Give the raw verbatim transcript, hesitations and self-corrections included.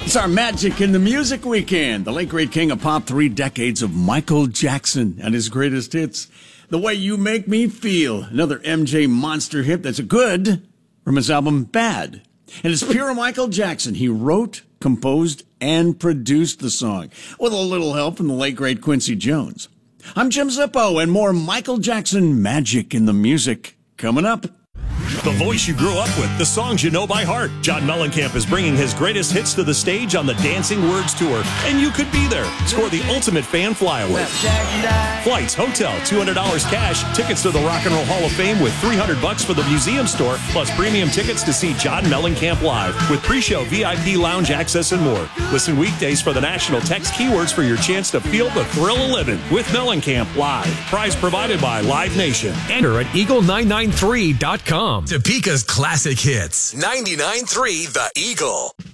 It's our Magic in the Music Weekend. The late great king of pop, three decades of Michael Jackson and his greatest hits. The Way You Make Me Feel, another M J monster hit that's good from his album Bad. And it's pure Michael Jackson. He wrote, composed, and produced the song with a little help from the late great Quincy Jones. I'm Jim Zippo, and more Michael Jackson magic in the music coming up. The voice you grew up with, the songs you know by heart. John Mellencamp is bringing his greatest hits to the stage on the Dancing Words Tour, and you could be there. Score the ultimate fan flyaway. Flights, hotel, two hundred dollars cash, tickets to the Rock and Roll Hall of Fame with three hundred bucks for the museum store, plus premium tickets to see John Mellencamp live with pre-show V I P lounge access and more. Listen weekdays for the national text keywords for your chance to feel the thrill of living with Mellencamp live. Prize provided by Live Nation. Enter at eagle nine nine three dot com. Topeka's classic hits. ninety-nine point three The Eagle.